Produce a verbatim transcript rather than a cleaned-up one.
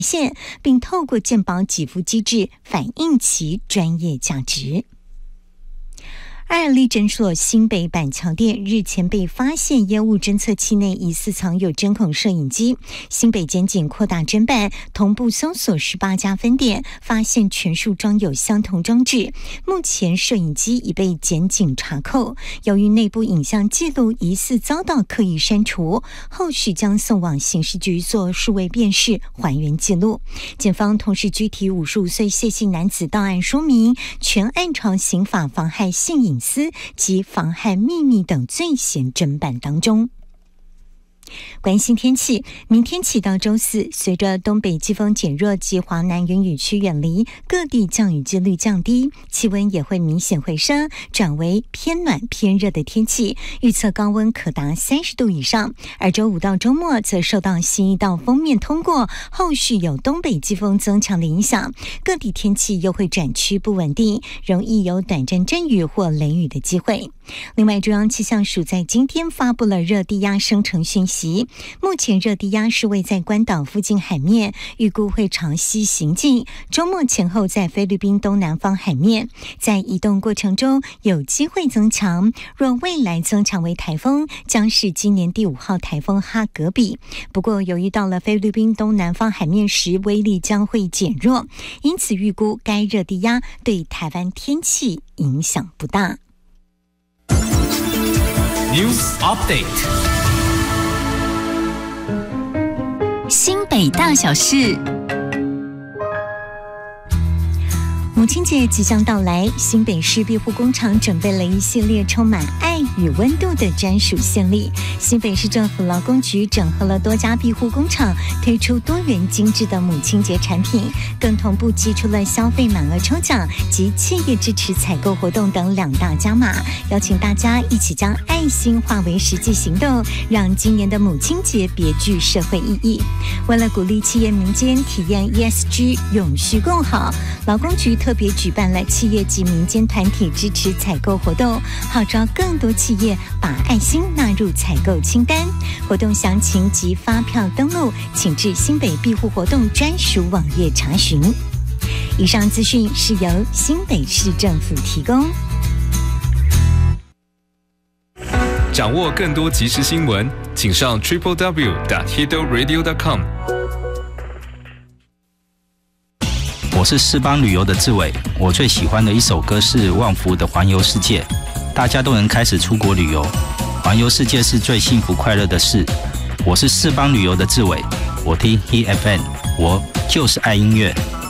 现，并透过健保给付机制反映其专业价值。爱立诊所新北板桥店日前被发现烟雾侦测器内疑似藏有针孔摄影机，新北检警扩大侦办，同步搜索十八家分店，发现全数装有相同装置。目前摄影机已被检警查扣，由于内部影像记录疑似遭到刻意删除，后续将送往刑事局做数位辨识，还原记录。检方同时拘提五十五岁谢姓男子到案说明，全案朝刑法妨害性隐私及妨害秘密等罪嫌侦办当中。关心天气，明天起到周四，随着东北季风减弱及华南云雨区远离，各地降雨几率降低，气温也会明显回升，转为偏暖偏热的天气，预测高温可达三十度以上。而周五到周末则受到新一道锋面通过，后续有东北季风增强的影响，各地天气又会转趋不稳定，容易有短暂阵雨或雷雨的机会。另外，中央气象署在今天发布了热低压生成讯息，目前热低压是位在关岛附近海面，预估会朝西行进，周末前后在菲律宾东南方海面，在移动过程中有机会增强，若未来增强为台风，将是今年第五号台风哈格比。不过由于到了菲律宾东南方海面时威力将会减弱，因此预估该热低压对台湾天气影响不大。 News Update， 新北大小事。 母亲节即将到来，新北市庇护工厂准备了一系列充满爱与温度的专属献礼。新北市政府劳工局整合了多家庇护工厂，推出多元精致的母亲节产品，更同步寄出了消费满额抽奖及企业支持采购活动等两大加码，邀请大家一起将爱心化为实际行动，让今年的母亲节别具社会意义。为了鼓励企业民间体验 E S G 永续共好，劳工局特别举办了企业及民间团体支持采购活动，号召更多企业把爱心纳入采购清单。活动详情及发票登录，请至新北庇护活动专属网页查询。以上资讯是由新北市政府提供。 掌握更多即时新闻，请上 triple w 点 hito radio 点 com。 我是世邦旅游的志伟，我最喜欢的一首歌是旺福的《环游世界》，大家都能开始出国旅游，环游世界是最幸福快乐的事。我是世邦旅游的志伟，我听 H F M， 我就是爱音乐。